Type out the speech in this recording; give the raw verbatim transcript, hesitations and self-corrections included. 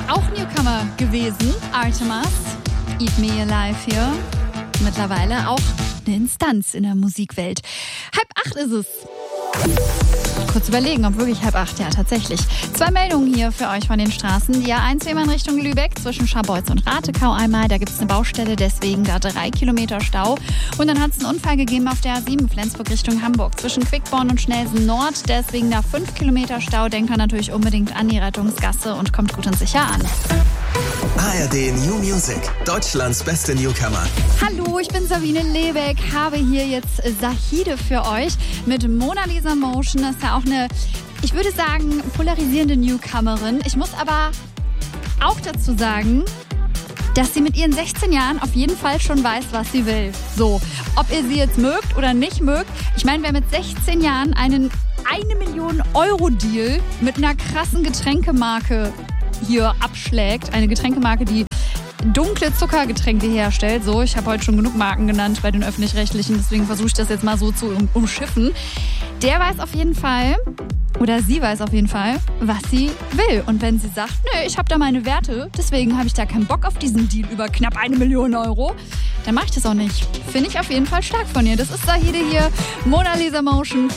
auch Newcomer gewesen. Artemas, Eat Me Alive hier. Mittlerweile auch eine Instanz in der Musikwelt. Halb acht ist es. Kurz überlegen, ob wirklich halb acht, ja tatsächlich. Zwei Meldungen hier für euch von den Straßen. Die A eins immer in Richtung Lübeck zwischen Scharbeutz und Ratekau einmal. Da gibt es eine Baustelle, deswegen da drei Kilometer Stau. Und dann hat es einen Unfall gegeben auf der A sieben Flensburg Richtung Hamburg zwischen Quickborn und Schnelsen Nord. Deswegen da fünf Kilometer Stau. Denkt dann natürlich unbedingt an die Rettungsgasse und kommt gut und sicher an. A R D New Music, Deutschlands beste Newcomer. Hallo, ich bin Sabine Lebeck, habe hier jetzt Zahide für euch mit Mona Lisa Motion. Das ist ja auch eine, ich würde sagen, polarisierende Newcomerin. Ich muss aber auch dazu sagen, dass sie mit ihren sechzehn Jahren auf jeden Fall schon weiß, was sie will. So, ob ihr sie jetzt mögt oder nicht mögt. Ich meine, wer mit sechzehn Jahren einen eine Million Euro Deal mit einer krassen Getränkemarke hier abschlägt, eine Getränkemarke, die dunkle Zuckergetränke herstellt. So, ich habe heute schon genug Marken genannt bei den Öffentlich-Rechtlichen, deswegen versuche ich das jetzt mal so zu um- umschiffen. Der weiß auf jeden Fall, oder sie weiß auf jeden Fall, was sie will. Und wenn sie sagt, nö, ich habe da meine Werte, deswegen habe ich da keinen Bock auf diesen Deal über knapp eine Million Euro, dann mache ich das auch nicht. Finde ich auf jeden Fall stark von ihr. Das ist Zahide hier, Mona Lisa Motion.